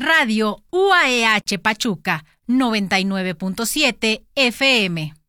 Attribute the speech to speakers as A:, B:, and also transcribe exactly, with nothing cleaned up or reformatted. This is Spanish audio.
A: Radio U A E H Pachuca, noventa y nueve punto siete F M.